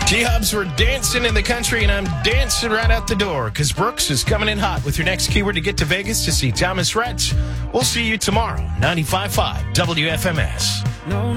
T-Hubs, we're dancing in the country, and I'm dancing right out the door because Brooks is coming in hot with your next keyword to get to Vegas to see Thomas Rhett. We'll see you tomorrow, 95.5 WFMS. No.